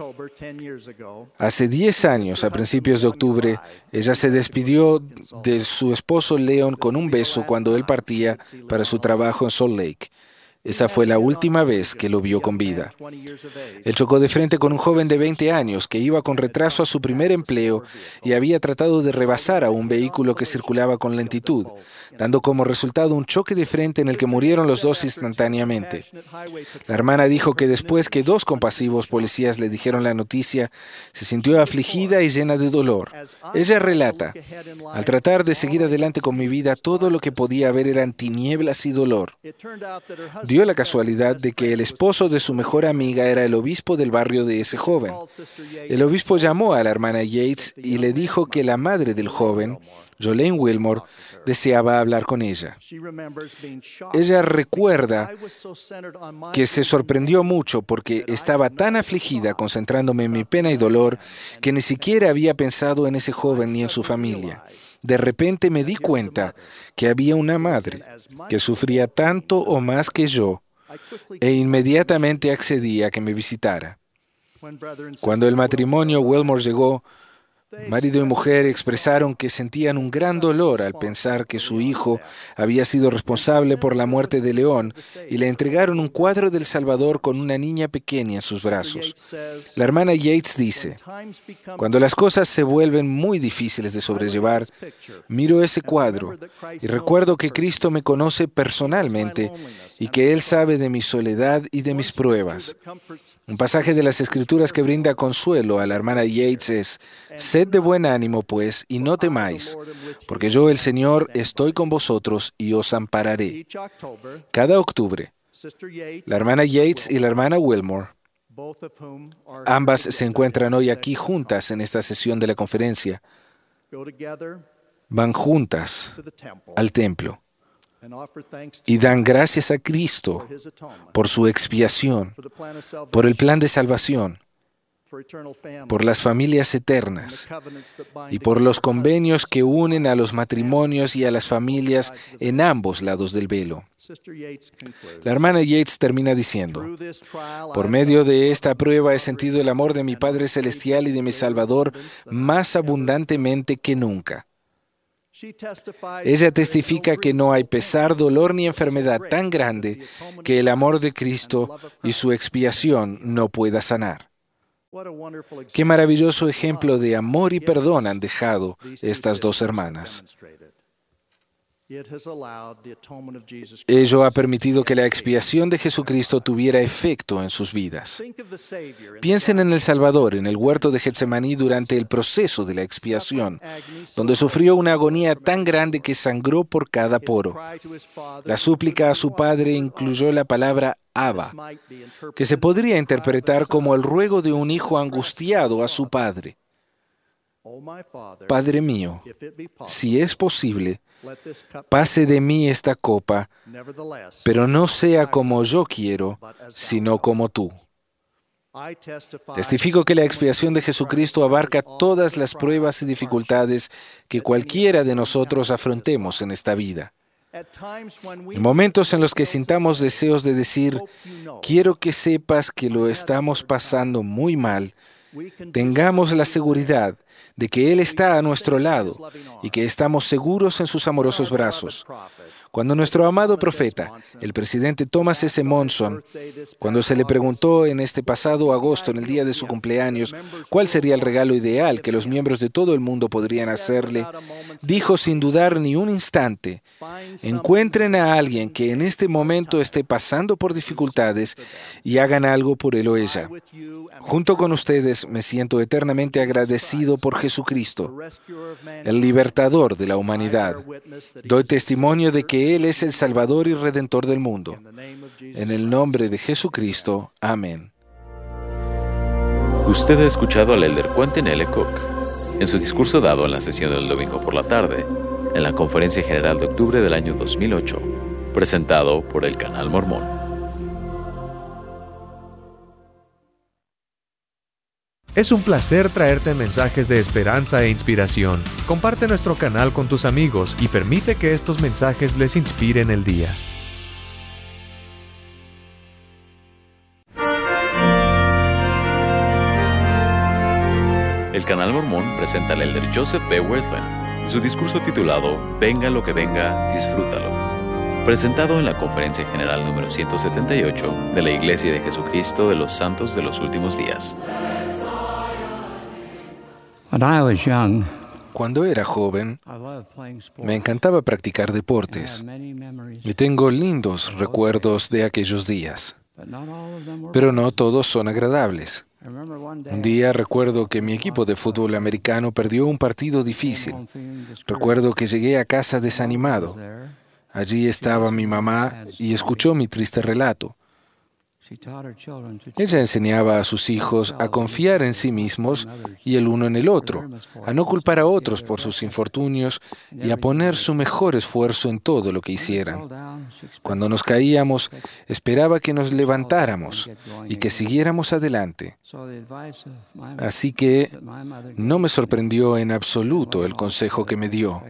Hace 10 años, a principios de octubre, ella se despidió de su esposo Leon con un beso cuando él partía para su trabajo en Salt Lake. Esa fue la última vez que lo vio con vida. Él chocó de frente con un joven de 20 años que iba con retraso a su primer empleo y había tratado de rebasar a un vehículo que circulaba con lentitud, dando como resultado un choque de frente en el que murieron los dos instantáneamente. La hermana dijo que después que 2 compasivos policías le dijeron la noticia, se sintió afligida y llena de dolor. Ella relata, al tratar de seguir adelante con mi vida, todo lo que podía ver eran tinieblas y dolor. Dio la casualidad de que el esposo de su mejor amiga era el obispo del barrio de ese joven. El obispo llamó a la hermana Yates y le dijo que la madre del joven, Jolene Wilmore, deseaba hablar con ella. Ella recuerda que se sorprendió mucho porque estaba tan afligida concentrándome en mi pena y dolor que ni siquiera había pensado en ese joven ni en su familia. De repente me di cuenta que había una madre que sufría tanto o más que yo e inmediatamente accedí a que me visitara. Cuando el matrimonio Wilmore llegó, marido y mujer expresaron que sentían un gran dolor al pensar que su hijo había sido responsable por la muerte de León y le entregaron un cuadro del Salvador con una niña pequeña en sus brazos. La hermana Yates dice, cuando las cosas se vuelven muy difíciles de sobrellevar, miro ese cuadro y recuerdo que Cristo me conoce personalmente y que Él sabe de mi soledad y de mis pruebas. Un pasaje de las Escrituras que brinda consuelo a la hermana Yates es, sed de buen ánimo, pues, y no temáis, porque yo, el Señor, estoy con vosotros y os ampararé. Cada octubre, la hermana Yates y la hermana Wilmore, ambas se encuentran hoy aquí juntas en esta sesión de la conferencia, van juntas al templo y dan gracias a Cristo por su expiación, por el plan de salvación, por las familias eternas y por los convenios que unen a los matrimonios y a las familias en ambos lados del velo. La hermana Yates termina diciendo: por medio de esta prueba he sentido el amor de mi Padre Celestial y de mi Salvador más abundantemente que nunca. Ella testifica que no hay pesar, dolor ni enfermedad tan grande que el amor de Cristo y su expiación no pueda sanar. Qué maravilloso ejemplo de amor y perdón han dejado estas dos hermanas. Ello ha permitido que la expiación de Jesucristo tuviera efecto en sus vidas. Piensen en el Salvador, en el huerto de Getsemaní durante el proceso de la expiación, donde sufrió una agonía tan grande que sangró por cada poro. La súplica a su Padre incluyó la palabra Abba, que se podría interpretar como el ruego de un hijo angustiado a su Padre. Padre mío, si es posible, pase de mí esta copa, pero no sea como yo quiero, sino como tú. Testifico que la expiación de Jesucristo abarca todas las pruebas y dificultades que cualquiera de nosotros afrontemos en esta vida. En momentos en los que sintamos deseos de decir, quiero que sepas que lo estamos pasando muy mal, tengamos la seguridad de que Él está a nuestro lado y que estamos seguros en sus amorosos brazos. Cuando nuestro amado profeta, el presidente Thomas S. Monson, cuando se le preguntó en este pasado agosto, en el día de su cumpleaños, cuál sería el regalo ideal que los miembros de todo el mundo podrían hacerle, dijo sin dudar ni un instante: encuentren a alguien que en este momento esté pasando por dificultades y hagan algo por él o ella. Junto con ustedes me siento eternamente agradecido por Jesucristo, el libertador de la humanidad. Doy testimonio de que Él es el Salvador y Redentor del mundo. En el nombre de Jesucristo. Amén. Usted ha escuchado al elder Quentin L. Cook en su discurso dado en la sesión del domingo por la tarde, en la Conferencia General de octubre del año 2008, presentado por el Canal Mormón. Es un placer traerte mensajes de esperanza e inspiración. Comparte nuestro canal con tus amigos y permite que estos mensajes les inspiren el día. El Canal Mormón presenta al elder Joseph B. Wirthlin en su discurso titulado Venga lo que venga, disfrútalo, presentado en la Conferencia General número 178 de la Iglesia de Jesucristo de los Santos de los Últimos Días. Cuando era joven, me encantaba practicar deportes y tengo lindos recuerdos de aquellos días, pero no todos son agradables. Un día recuerdo que mi equipo de fútbol americano perdió un partido difícil. Recuerdo que llegué a casa desanimado. Allí estaba mi mamá y escuchó mi triste relato. Ella enseñaba a sus hijos a confiar en sí mismos y el uno en el otro, a no culpar a otros por sus infortunios y a poner su mejor esfuerzo en todo lo que hicieran. Cuando nos caíamos, esperaba que nos levantáramos y que siguiéramos adelante. Así que no me sorprendió en absoluto el consejo que me dio.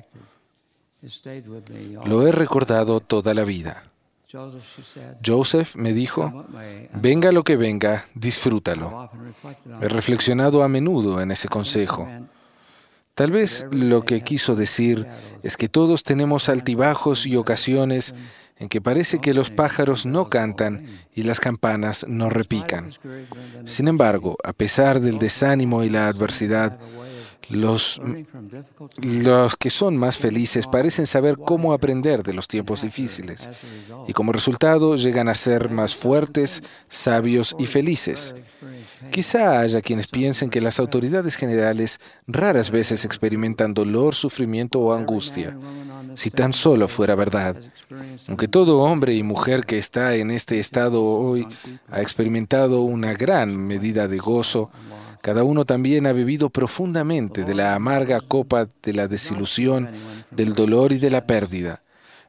Lo he recordado toda la vida. Joseph me dijo, venga lo que venga, disfrútalo. He reflexionado a menudo en ese consejo. Tal vez lo que quiso decir es que todos tenemos altibajos y ocasiones en que parece que los pájaros no cantan y las campanas no repican. Sin embargo, a pesar del desánimo y la adversidad, los que son más felices parecen saber cómo aprender de los tiempos difíciles y como resultado llegan a ser más fuertes, sabios y felices. Quizá haya quienes piensen que las autoridades generales raras veces experimentan dolor, sufrimiento o angustia. Si tan solo fuera verdad. Aunque todo hombre y mujer que está en este estado hoy ha experimentado una gran medida de gozo, cada uno también ha bebido profundamente de la amarga copa de la desilusión, del dolor y de la pérdida.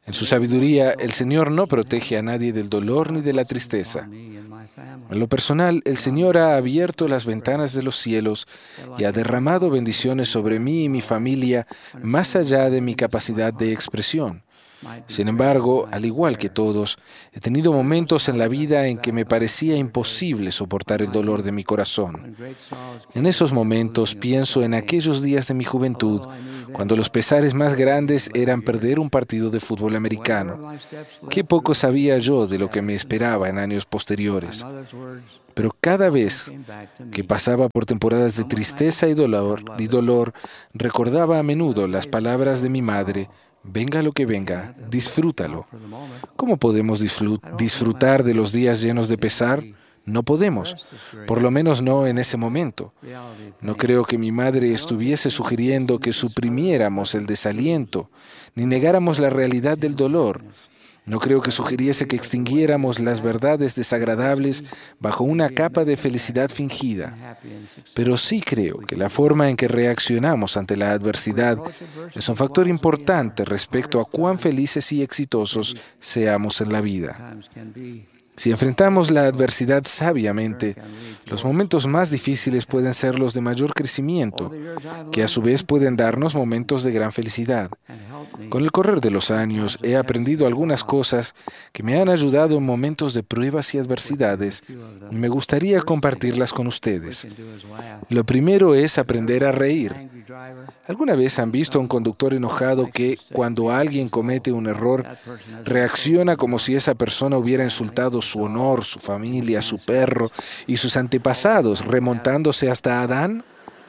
En su sabiduría, el Señor no protege a nadie del dolor ni de la tristeza. En lo personal, el Señor ha abierto las ventanas de los cielos y ha derramado bendiciones sobre mí y mi familia más allá de mi capacidad de expresión. Sin embargo, al igual que todos, he tenido momentos en la vida en que me parecía imposible soportar el dolor de mi corazón. En esos momentos pienso en aquellos días de mi juventud, cuando los pesares más grandes eran perder un partido de fútbol americano. Qué poco sabía yo de lo que me esperaba en años posteriores. Pero cada vez que pasaba por temporadas de tristeza y dolor, recordaba a menudo las palabras de mi madre: venga lo que venga, disfrútalo. ¿Cómo podemos disfrutar de los días llenos de pesar? No podemos, por lo menos no en ese momento. No creo que mi madre estuviese sugiriendo que suprimiéramos el desaliento, ni negáramos la realidad del dolor. No creo que sugiriese que extinguiéramos las verdades desagradables bajo una capa de felicidad fingida. Pero sí creo que la forma en que reaccionamos ante la adversidad es un factor importante respecto a cuán felices y exitosos seamos en la vida. Si enfrentamos la adversidad sabiamente, los momentos más difíciles pueden ser los de mayor crecimiento, que a su vez pueden darnos momentos de gran felicidad. Con el correr de los años he aprendido algunas cosas que me han ayudado en momentos de pruebas y adversidades, y me gustaría compartirlas con ustedes. Lo primero es aprender a reír. ¿Alguna vez han visto a un conductor enojado que, cuando alguien comete un error, reacciona como si esa persona hubiera insultado su honor, su familia, su perro y sus antepasados, remontándose hasta Adán?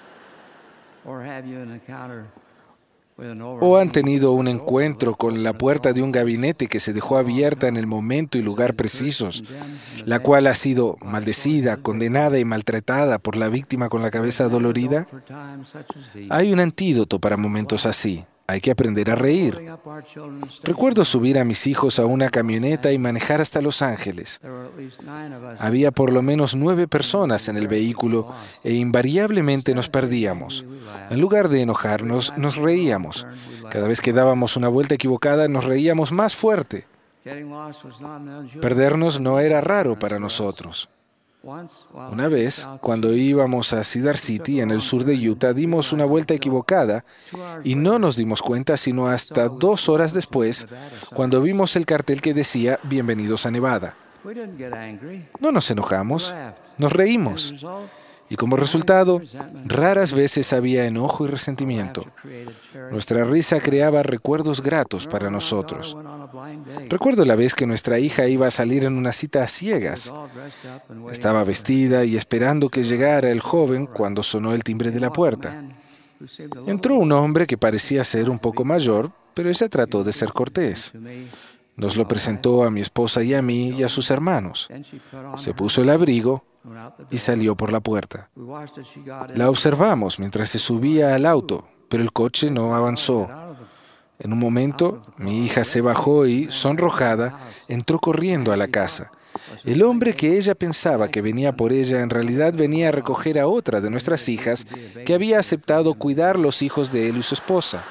¿O han tenido un encuentro con la puerta de un gabinete que se dejó abierta en el momento y lugar precisos, la cual ha sido maldecida, condenada y maltratada por la víctima con la cabeza dolorida? Hay un antídoto para momentos así. Hay que aprender a reír. Recuerdo subir a mis hijos a una camioneta y manejar hasta Los Ángeles. Había por lo menos 9 personas en el vehículo e invariablemente nos perdíamos. En lugar de enojarnos, nos reíamos. Cada vez que dábamos una vuelta equivocada, nos reíamos más fuerte. Perdernos no era raro para nosotros. Una vez, cuando íbamos a Cedar City, en el sur de Utah, dimos una vuelta equivocada y no nos dimos cuenta sino hasta 2 horas después, cuando vimos el cartel que decía «Bienvenidos a Nevada». No nos enojamos, nos reímos. Y como resultado, raras veces había enojo y resentimiento. Nuestra risa creaba recuerdos gratos para nosotros. Recuerdo la vez que nuestra hija iba a salir en una cita a ciegas. Estaba vestida y esperando que llegara el joven cuando sonó el timbre de la puerta. Entró un hombre que parecía ser un poco mayor, pero ella trató de ser cortés. Nos lo presentó a mi esposa y a mí y a sus hermanos. Se puso el abrigo y salió por la puerta. La observamos mientras se subía al auto, pero el coche no avanzó. En un momento, mi hija se bajó y, sonrojada, entró corriendo a la casa. El hombre que ella pensaba que venía por ella en realidad venía a recoger a otra de nuestras hijas que había aceptado cuidar los hijos de él y su esposa.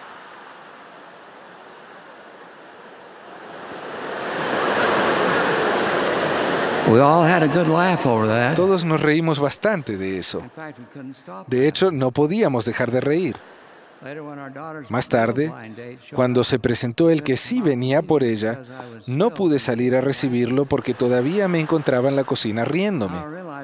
Todos nos reímos bastante de eso. De hecho, no podíamos dejar de reír. Más tarde, cuando se presentó el que sí venía por ella, no pude salir a recibirlo porque todavía me encontraba en la cocina riéndome.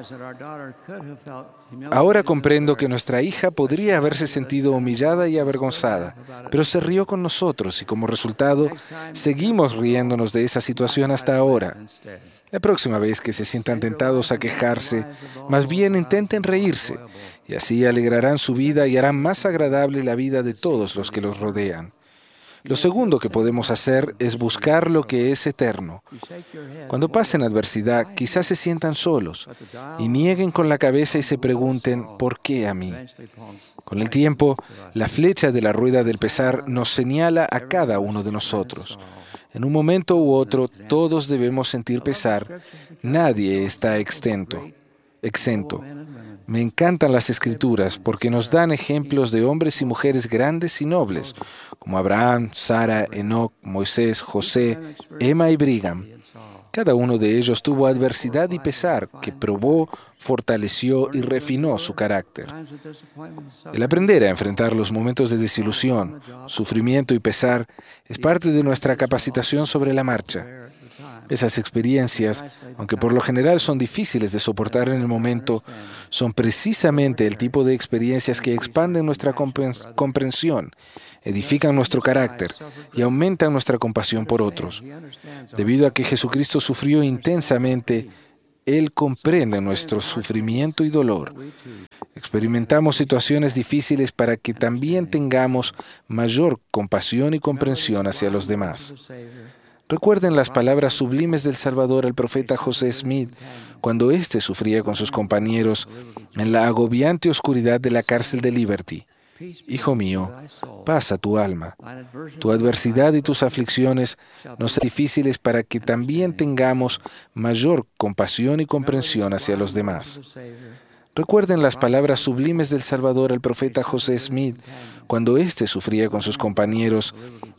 Ahora comprendo que nuestra hija podría haberse sentido humillada y avergonzada, pero se rió con nosotros y como resultado, seguimos riéndonos de esa situación hasta ahora. La próxima vez que se sientan tentados a quejarse, más bien intenten reírse, y así alegrarán su vida y harán más agradable la vida de todos los que los rodean. Lo segundo que podemos hacer es buscar lo que es eterno. Cuando pasen adversidad, quizás se sientan solos y nieguen con la cabeza y se pregunten, ¿por qué a mí? Con el tiempo, la flecha de la rueda del pesar nos señala a cada uno de nosotros. En un momento u otro, todos debemos sentir pesar. Nadie está exento. Me encantan las Escrituras porque nos dan ejemplos de hombres y mujeres grandes y nobles, como Abraham, Sara, Enoc, Moisés, José, Emma y Brigham. Cada uno de ellos tuvo adversidad y pesar que probó, fortaleció y refinó su carácter. El aprender a enfrentar los momentos de desilusión, sufrimiento y pesar es parte de nuestra capacitación sobre la marcha. Esas experiencias, aunque por lo general son difíciles de soportar en el momento, son precisamente el tipo de experiencias que expanden nuestra comprensión, edifican nuestro carácter y aumentan nuestra compasión por otros. Debido a que Jesucristo sufrió intensamente, Él comprende nuestro sufrimiento y dolor. Experimentamos situaciones difíciles para que también tengamos mayor compasión y comprensión hacia los demás. Recuerden las palabras sublimes del Salvador al profeta José Smith cuando éste sufría con sus compañeros en la agobiante oscuridad de la cárcel de Liberty. Hijo mío, paz a tu alma. Tu adversidad y tus aflicciones nos sean difíciles para que también tengamos mayor compasión y comprensión hacia los demás. Recuerden las palabras sublimes del Salvador al profeta José Smith cuando éste sufría con sus compañeros